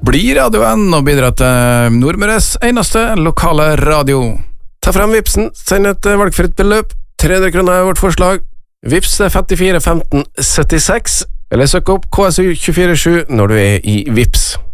bli Radio N og bidra til Nordmøres eneste lokale radio. Ta frem Vipsen, send et valgfritt beløp. 300 kroner er vårt forslag. Vips 54 15 76, eller søk opp KSU 247 når du er i Vips.